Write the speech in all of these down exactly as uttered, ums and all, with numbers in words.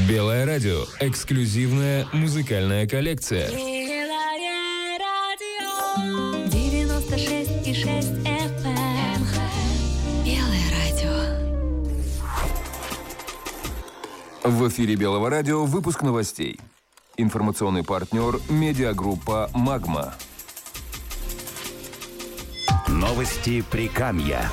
Белое радио. Эксклюзивная музыкальная коллекция. Белое радио. девяносто шесть и шесть эф эм. Белое радио. В эфире Белого радио выпуск новостей. Информационный партнер – медиагруппа «Магма». Новости Прикамья.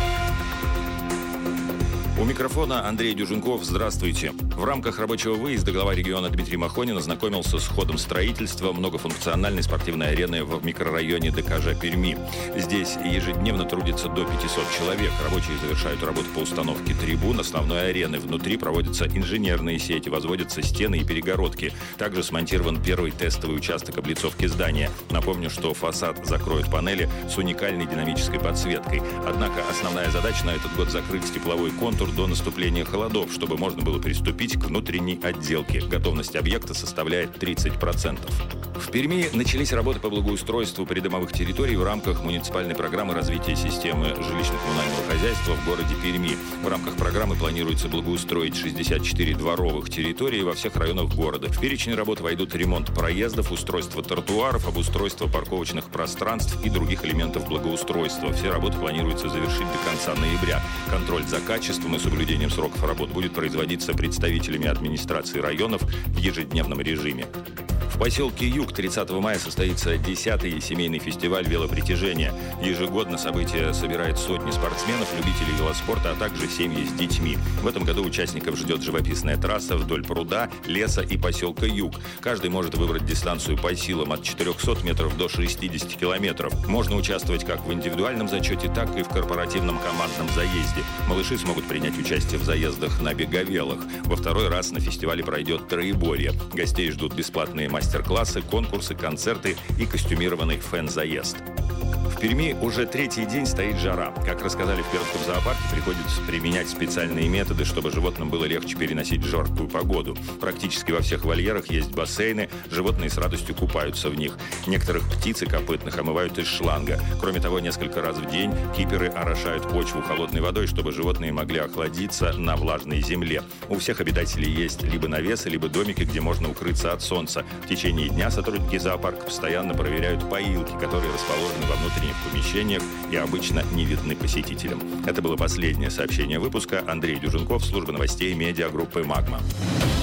У микрофона Андрей Дюженков. Здравствуйте. В рамках рабочего выезда глава региона Дмитрий Махонин ознакомился с ходом строительства многофункциональной спортивной арены в микрорайоне ДКЖ Перми. Здесь ежедневно трудится до пятисот человек. Рабочие завершают работу по установке трибун основной арены. Внутри проводятся инженерные сети, возводятся стены и перегородки. Также смонтирован первый тестовый участок облицовки здания. Напомню, что фасад закроют панели с уникальной динамической подсветкой. Однако основная задача на этот год закрыть тепловой контур до наступления холодов, чтобы можно было приступить к внутренней отделке. Готовность объекта составляет тридцать процентов. В Перми начались работы по благоустройству придомовых территорий в рамках муниципальной программы развития системы жилищно-коммунального хозяйства в городе Перми. В рамках программы планируется благоустроить шестьдесят четыре дворовых территорий во всех районах города. В перечень работ войдут ремонт проездов, устройство тротуаров, обустройство парковочных пространств и других элементов благоустройства. Все работы планируется завершить до конца ноября. Контроль за качеством и соблюдением сроков работ будет производиться представителями администрации районов в ежедневном режиме. В поселке Юг тридцатого мая состоится десятый семейный фестиваль велопритяжения. Ежегодно событие собирает сотни спортсменов, любителей велоспорта, а также семьи с детьми. В этом году участников ждет живописная трасса вдоль пруда, леса и поселка Юг. Каждый может выбрать дистанцию по силам от четырехсот метров до шестидесяти километров. Можно участвовать как в индивидуальном зачете, так и в корпоративном командном заезде. Малыши смогут принять участие в заездах на беговелах. Во второй раз на фестивале пройдет троеборье. Гостей ждут бесплатные мастер мастер-классы, конкурсы, концерты и костюмированный фэн-заезд. В Перми уже третий день стоит жара. Как рассказали в Пермском зоопарке, приходится применять специальные методы, чтобы животным было легче переносить жаркую погоду. Практически во всех вольерах есть бассейны, животные с радостью купаются в них. Некоторых птиц и копытных омывают из шланга. Кроме того, несколько раз в день киперы орошают почву холодной водой, чтобы животные могли охладиться на влажной земле. У всех обитателей есть либо навесы, либо домики, где можно укрыться от солнца. В течение дня сотрудники зоопарка постоянно проверяют поилки, которые расположены во внутренних помещениях и обычно не видны посетителям. Это было последнее сообщение выпуска. Андрей Дюженков, служба новостей медиагруппы «Магма».